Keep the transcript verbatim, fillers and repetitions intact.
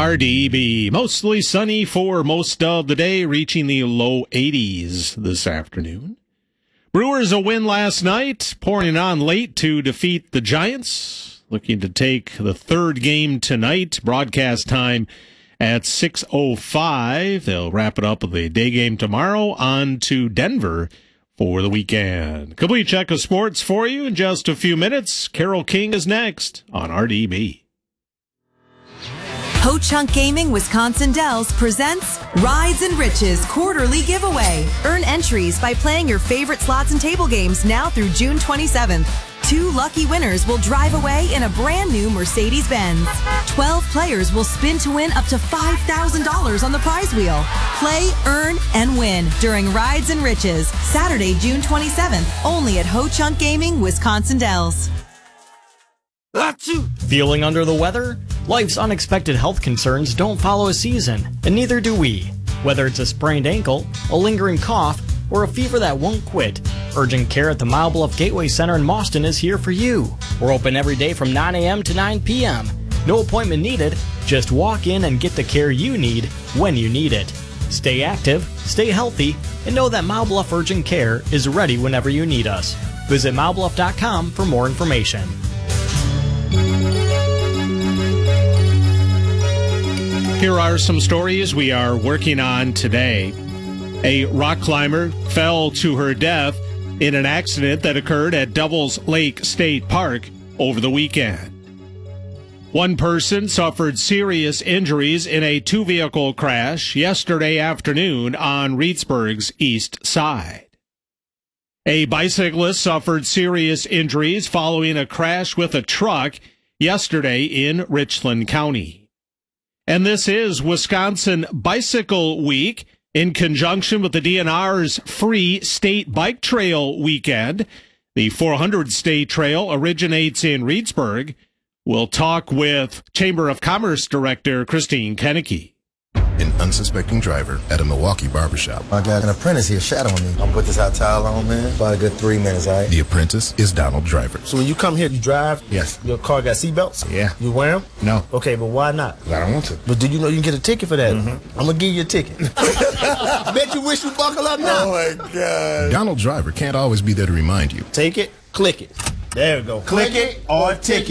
R D B. Mostly sunny for most of the day, reaching the low eighties this afternoon. Brewers a win last night, pouring on late to defeat the Giants. Looking to take the third game tonight. Broadcast time at six oh five. They'll wrap it up with a day game tomorrow. On to Denver for the weekend. Complete check of sports for you in just a few minutes. Carol King is next on R D B. Ho-Chunk Gaming Wisconsin Dells presents Rides and Riches quarterly giveaway. Earn entries by playing your favorite slots and table games now through June twenty-seventh. Two lucky winners will drive away in a brand new Mercedes-Benz. Twelve players will spin to win up to five thousand dollars on the prize wheel. Play, earn, and win during Rides and Riches, Saturday, June twenty-seventh, only at Ho-Chunk Gaming Wisconsin Dells. Feeling under the weather? Life's unexpected health concerns don't follow a season, and neither do we. Whether it's a sprained ankle, a lingering cough, or a fever that won't quit, urgent care at the Mile Bluff Gateway Center in Mauston is here for you. We're open every day from nine a.m. to nine p.m. No appointment needed. Just walk in and get the care you need when you need it. Stay active, stay healthy, and know that Mile Bluff Urgent Care is ready whenever you need us. Visit mile bluff dot com for more information. Here are some stories we are working on today. A rock climber fell to her death in an accident that occurred at Devils Lake State Park over the weekend. One person suffered serious injuries in a two-vehicle crash yesterday afternoon on Reedsburg's east side. A bicyclist suffered serious injuries following a crash with a truck yesterday in Richland County. And this is Wisconsin Bicycle Week in conjunction with the D N R's free state bike trail weekend. The four hundred State Trail originates in Reedsburg. We'll talk with Chamber of Commerce Director Christine Kennecke. An unsuspecting driver at a Milwaukee barbershop. I got an apprentice here shadowing me. I'm gonna put this hot towel on, man. About a good three minutes, all right? The apprentice is Donald Driver. So when you come here, you drive? Yes. Your car got seatbelts? Yeah. You wear them? No. Okay, but why not? I don't want to. But do you know you can get a ticket for that? Mm-hmm. I'm gonna give you a ticket. Bet you wish you buckle up now. Oh my God. Donald Driver can't always be there to remind you. Take it, click it. There we go. Click, click it or ticket.